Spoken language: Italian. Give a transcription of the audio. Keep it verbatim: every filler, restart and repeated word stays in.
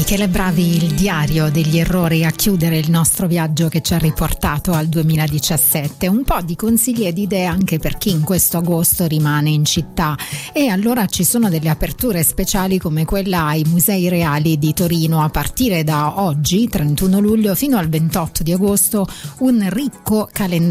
Michele Bravi, il diario degli errori, a chiudere il nostro viaggio che ci ha riportato al duemiladiciassette. Un po' di consigli ed idee anche per chi in questo agosto rimane in città, e allora ci sono delle aperture speciali come quella ai Musei Reali di Torino a partire da oggi, trentuno luglio, fino al ventotto di agosto, un ricco calendario